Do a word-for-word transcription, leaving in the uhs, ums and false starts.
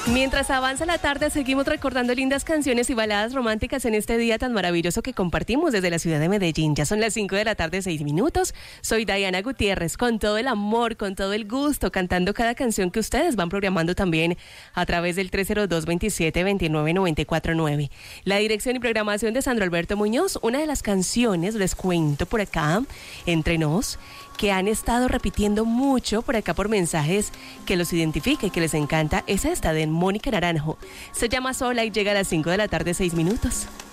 Mientras avanza la tarde, seguimos recordando lindas canciones y baladas románticas en este día tan maravilloso que compartimos desde la ciudad de Medellín. Ya son las cinco de la tarde, seis minutos. Soy Diana Gutiérrez, con todo el amor, con todo el gusto, cantando cada canción que ustedes van programando también a través del tres cero dos, veintisiete, veintinueve, noventa y cuatro nueve. La dirección y programación de Sandro Alberto Muñoz. Una de las canciones, les cuento por acá, entre nos, que han estado repitiendo mucho por acá por mensajes que los identifica y que les encanta, es esta de Mónica Naranjo. Se llama Sola y llega a las cinco de la tarde, seis minutos.